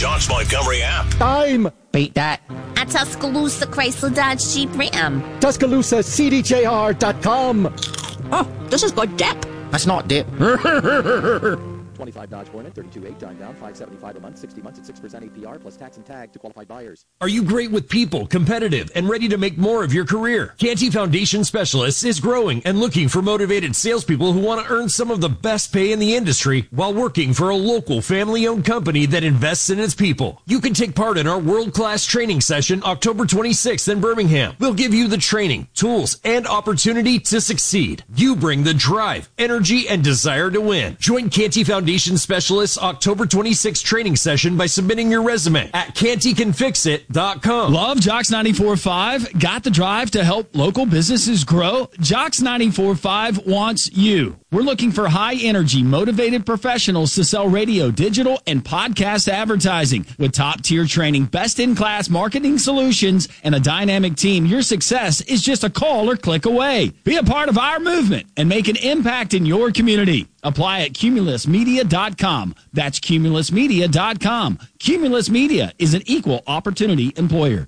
Josh Montgomery app. Time. Beat that. At Tuscaloosa Chrysler Dodge Jeep Ram. TuscaloosaCDJR.com. Oh, this is good dip. That's not dip. 25 Dodge Hornet, 32.8, time down, $575 a month, 60 months at 6% APR, plus tax and tag to qualified buyers. Are you great with people, competitive, and ready to make more of your career? Canty Foundation Specialists is growing and looking for motivated salespeople who want to earn some of the best pay in the industry while working for a local family-owned company that invests in its people. You can take part in our world-class training session October 26th in Birmingham. We'll give you the training, tools, and opportunity to succeed. You bring the drive, energy, and desire to win. Join Canty Foundation Specialists October 26th training session by submitting your resume at cantycanfixit.com. Love Jocks 94.5? Got the drive to help local businesses grow? Jocks 94.5 wants you. We're looking for high-energy, motivated professionals to sell radio, digital, and podcast advertising. With top-tier training, best-in-class marketing solutions, and a dynamic team, your success is just a call or click away. Be a part of our movement and make an impact in your community. Apply at CumulusMedia.com. That's CumulusMedia.com. Cumulus Media is an equal opportunity employer.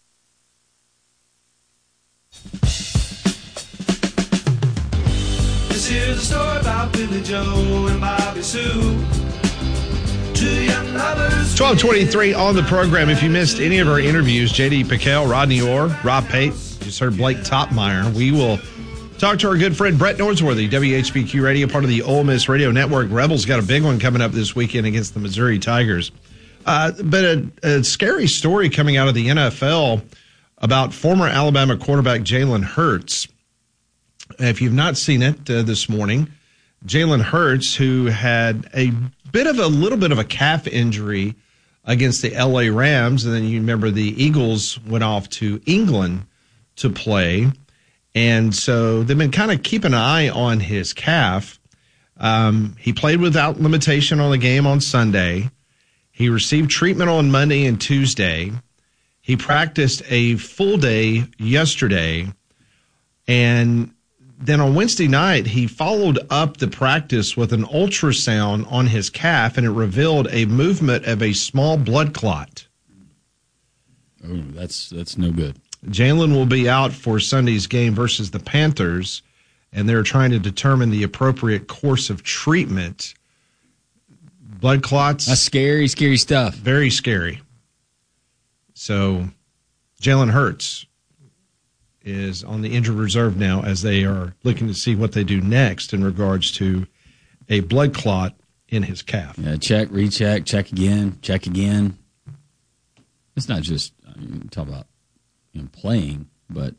This is a story about Billy Joe and Bobby Sue. Two young lovers. 12:23 on the program. If you missed any of our interviews, J.D. Piquel, Rodney Orr, Rob Pate, you just heard Blake Topmeyer. We will talk to our good friend Brett Norsworthy, WHBQ Radio, part of the Ole Miss Radio Network. Rebels got a big one coming up this weekend against the Missouri Tigers. But a scary story coming out of the NFL about former Alabama quarterback Jalen Hurts. If you've not seen it this morning, Jalen Hurts, who had a little bit of a calf injury against the L.A. Rams, and then you remember the Eagles went off to England to play. And so they've been kind of keeping an eye on his calf. He played without limitation on the game on Sunday. He received treatment on Monday and Tuesday. He practiced a full day yesterday. And then on Wednesday night, he followed up the practice with an ultrasound on his calf, and it revealed a movement of a small blood clot. Oh, that's no good. Jalen will be out for Sunday's game versus the Panthers, and they're trying to determine the appropriate course of treatment. Blood clots. That's scary, scary stuff. Very scary. So Jalen Hurts is on the injured reserve now as they are looking to see what they do next in regards to a blood clot in his calf. Yeah, check, recheck, check again, check again. It's not just, talk about playing, but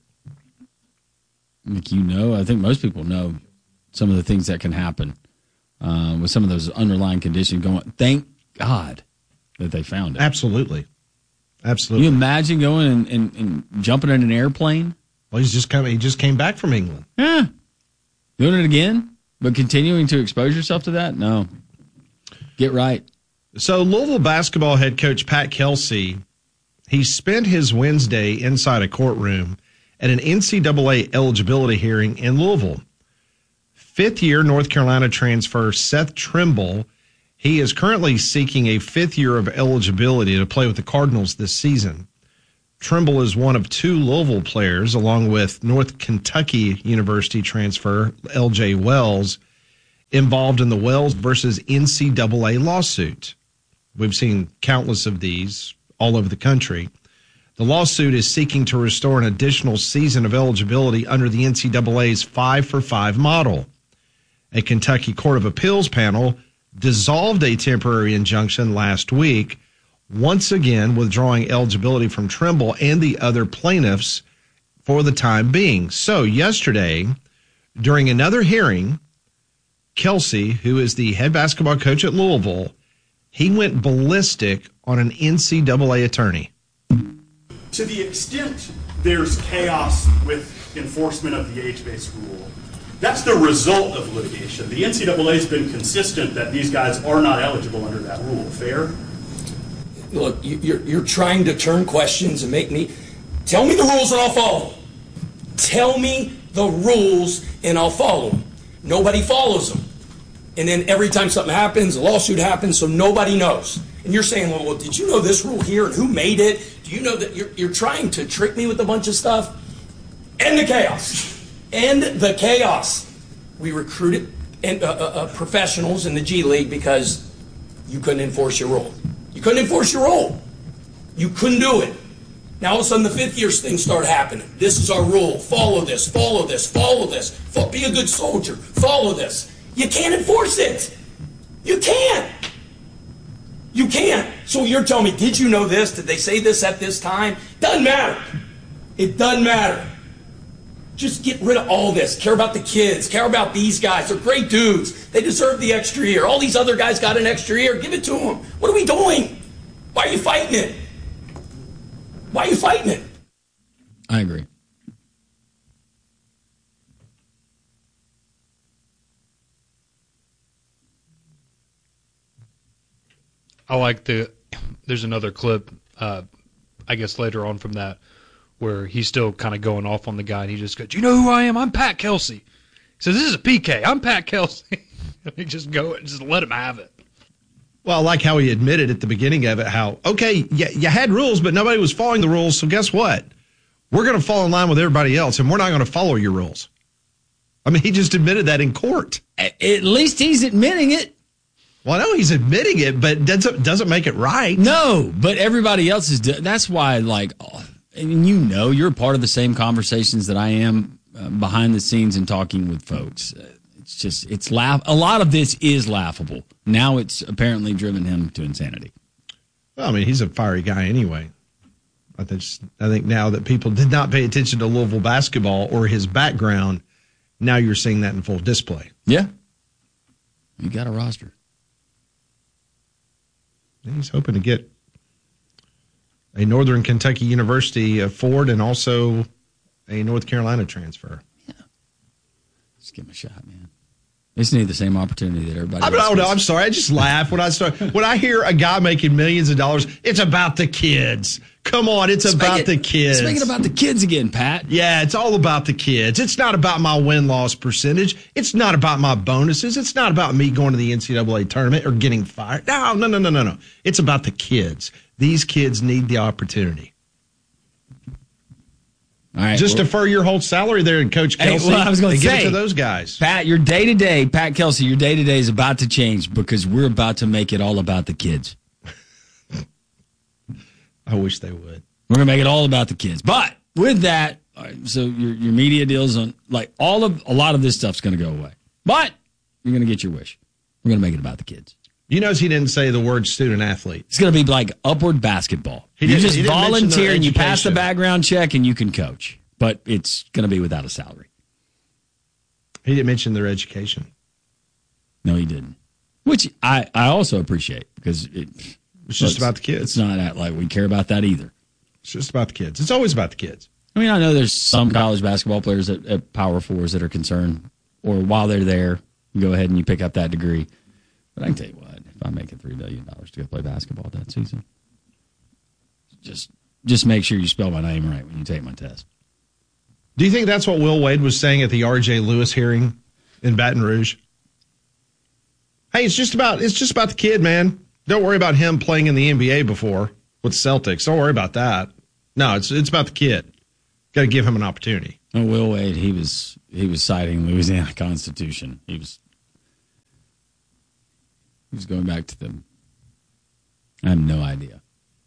I think most people know some of the things that can happen with some of those underlying conditions going. Thank God that they found it. Absolutely. Can you imagine going and jumping in an airplane? Well, he just came back from England. Yeah. Doing it again, but continuing to expose yourself to that? No. Get right. So Louisville basketball head coach Pat Kelsey, he spent his Wednesday inside a courtroom at an NCAA eligibility hearing in Louisville. Fifth-year North Carolina transfer Seth Trimble, he is currently seeking a fifth year of eligibility to play with the Cardinals this season. Trimble is one of two Louisville players, along with North Kentucky University transfer L.J. Wells, involved in the Wells versus NCAA lawsuit. We've seen countless of these all over the country. The lawsuit is seeking to restore an additional season of eligibility under the NCAA's 5-for-5 model. A Kentucky Court of Appeals panel dissolved a temporary injunction last week, once again withdrawing eligibility from Trimble and the other plaintiffs for the time being. So yesterday, during another hearing, Kelsey, who is the head basketball coach at Louisville, he went ballistic on an NCAA attorney. To the extent there's chaos with enforcement of the age-based rule, that's the result of litigation. The NCAA has been consistent that these guys are not eligible under that rule. Fair? Look, you're trying to turn questions and make me... Tell me the rules and I'll follow them. Tell me the rules and I'll follow them. Nobody follows them. And then every time something happens, a lawsuit happens, so nobody knows. And you're saying, well, did you know this rule here and who made it? Do you know that you're trying to trick me with a bunch of stuff? End the chaos. End the chaos. We recruited professionals in the G League because you couldn't enforce your rule. You couldn't enforce your rule. You couldn't do it. Now all of a sudden the fifth year things start happening. This is our rule. Follow this, follow this, follow this. Be a good soldier. Follow this. You can't enforce it. You can't. You can't. So you're telling me, did you know this? Did they say this at this time? Doesn't matter. It doesn't matter. Just get rid of all this. Care about the kids. Care about these guys. They're great dudes. They deserve the extra year. All these other guys got an extra year. Give it to them. What are we doing? Why are you fighting it? Why are you fighting it? I agree. I like there's another clip, I guess later on from that, where he's still kind of going off on the guy, and he just goes, "You know who I am? I'm Pat Kelsey." He says, "This is a PK. I'm Pat Kelsey." He just let him have it. Well, I like how he admitted at the beginning of it how, okay, you had rules, but nobody was following the rules, so guess what? We're going to fall in line with everybody else, and we're not going to follow your rules. I mean, he just admitted that in court. At least he's admitting it. Well, I know he's admitting it, but doesn't make it right. No, but everybody else is. That's why, and you're part of the same conversations that I am behind the scenes and talking with folks. It's a lot of this is laughable. Now it's apparently driven him to insanity. Well, I mean, he's a fiery guy anyway. I think now that people did not pay attention to Louisville basketball or his background, now you're seeing that in full display. Yeah. You got a roster. He's hoping to get a Northern Kentucky University forward and also a North Carolina transfer. Yeah. Just give him a shot, man. They just need the same opportunity that everybody else gets. I'm sorry. I just laugh when I hear a guy making millions of dollars. It's about the kids. Come on, it's about the kids. It's making about the kids again, Pat. Yeah, it's all about the kids. It's not about my win-loss percentage. It's not about my bonuses. It's not about me going to the NCAA tournament or getting fired. No. It's about the kids. These kids need the opportunity. All right, just defer your whole salary there, and Coach Kelsey. I was going to say, give it to those guys. Pat, your day-to-day, Pat Kelsey, your day-to-day is about to change because we're about to make it all about the kids. I wish they would. We're going to make it all about the kids. But with that, all right, so your media deals on a lot of this stuff's going to go away. But you're going to get your wish. We're going to make it about the kids. You notice he didn't say the word student athlete. It's going to be like upward basketball. You just volunteer and you pass the background check and you can coach. But it's going to be without a salary. He didn't mention their education. No, he didn't. Which I also appreciate because it's just about the kids. It's not like we care about that either. It's just about the kids. It's always about the kids. I mean, I know there's some college basketball players at Power Fours that are concerned, or while they're there, you go ahead and you pick up that degree. But I can tell you what, if I'm making $3 million to go play basketball that season, just make sure you spell my name right when you take my test. Do you think that's what Will Wade was saying at the R.J. Lewis hearing in Baton Rouge? Hey, it's just about the kid, man. Don't worry about him playing in the NBA before with Celtics. Don't worry about that. No, it's about the kid. Got to give him an opportunity. And Will Wade, he was citing Louisiana Constitution. He was going back to them. I have no idea.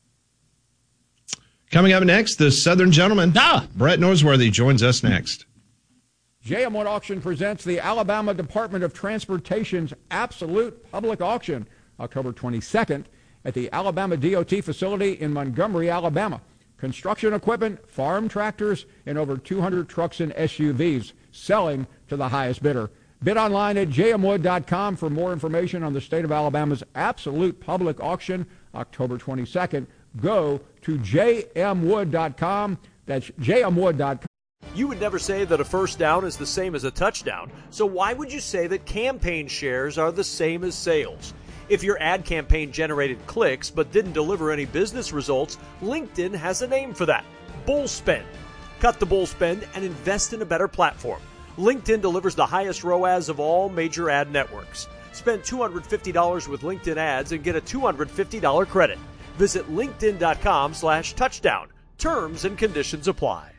Coming up next, the Southern Gentleman. Brett Norsworthy joins us next. JM Wood Auction presents the Alabama Department of Transportation's Absolute Public Auction, October 22nd at the Alabama DOT facility in Montgomery, Alabama. Construction equipment, farm tractors, and over 200 trucks and SUVs selling to the highest bidder. Bid online at jmwood.com for more information on the state of Alabama's Absolute Public Auction, October 22nd. Go to jmwood.com. That's jmwood.com. You would never say that a first down is the same as a touchdown, so why would you say that campaign shares are the same as sales? If your ad campaign generated clicks but didn't deliver any business results, LinkedIn has a name for that: bull spend. Cut the bull spend and invest in a better platform. LinkedIn delivers the highest ROAS of all major ad networks. Spend $250 with LinkedIn ads and get a $250 credit. Visit linkedin.com/touchdown. Terms and conditions apply.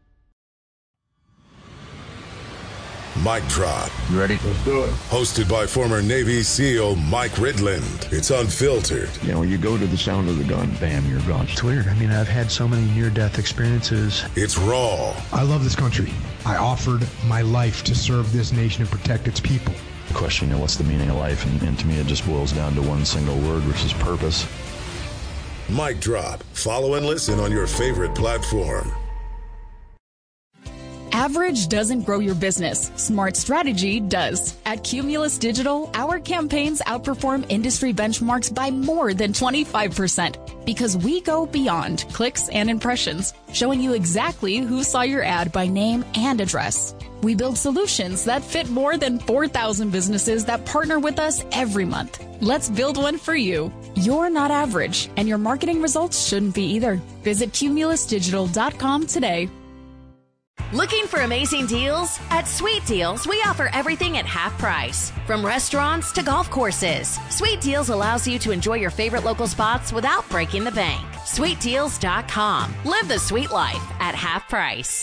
Mic Drop. You ready? Let's do it. Hosted by former Navy SEAL Mike Ridland. It's unfiltered. You know, you go to the sound of the gun, bam, you're gone. It's weird. I mean, I've had so many near-death experiences. It's raw. I love this country. I offered my life to serve this nation and protect its people. The question, you know, what's the meaning of life? And to me, it just boils down to one single word, which is purpose. Mic Drop. Follow and listen on your favorite platform. Average doesn't grow your business. Smart strategy does. At Cumulus Digital, our campaigns outperform industry benchmarks by more than 25% because we go beyond clicks and impressions, showing you exactly who saw your ad by name and address. We build solutions that fit more than 4,000 businesses that partner with us every month. Let's build one for you. You're not average, and your marketing results shouldn't be either. Visit cumulusdigital.com today. Looking for amazing deals? At Sweet Deals, we offer everything at half price. From restaurants to golf courses, Sweet Deals allows you to enjoy your favorite local spots without breaking the bank. SweetDeals.com. Live the sweet life at half price.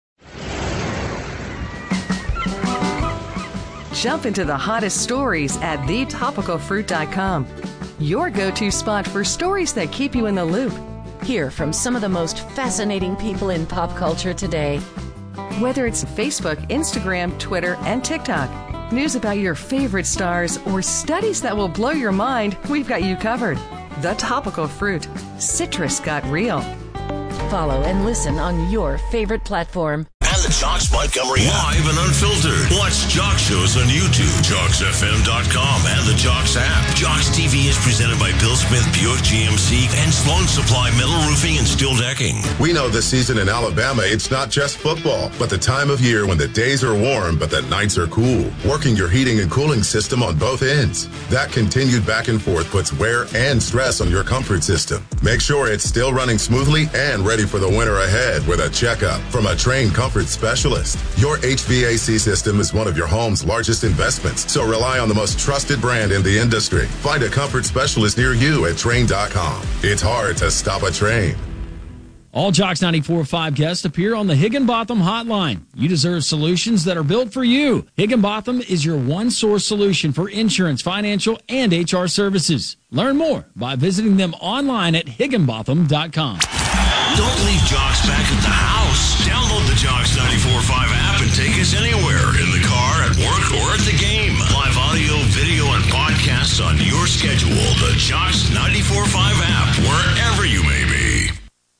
Jump into the hottest stories at thetopicalfruit.com. Your go-to spot for stories that keep you in the loop. Hear from some of the most fascinating people in pop culture today. Whether it's Facebook, Instagram, Twitter, and TikTok, news about your favorite stars, or studies that will blow your mind, we've got you covered. The Topical Fruit. Citrus got real. Follow and listen on your favorite platform. And the Jocks Montgomery live and unfiltered. Watch Jock shows on YouTube, JocksFM.com, and the Jocks app. Jocks TV is presented by Bill Smith Buick GMC and Sloan Supply Metal Roofing and Steel Decking. We know this season in Alabama, it's not just football, but the time of year when the days are warm, but the nights are cool. Working your heating and cooling system on both ends. That continued back and forth puts wear and stress on your comfort system. Make sure it's still running smoothly and ready for the winter ahead with a checkup from a trained comfort specialist. Your HVAC system is one of your home's largest investments, so rely on the most trusted brand in the industry. Find a comfort specialist near you at Trane.com. It's hard to stop a train. All Jocks 94.5 guests appear on the Higginbotham Hotline. You deserve solutions that are built for you. Higginbotham is your one-source solution for insurance, financial, and HR services. Learn more by visiting them online at Higginbotham.com. Don't leave Jocks back at the house. Download the Jocks 94.5 app and take us anywhere, in the car, at work, or at the game. Live audio, video, and podcasts on your schedule. The Jocks 94.5 app, wherever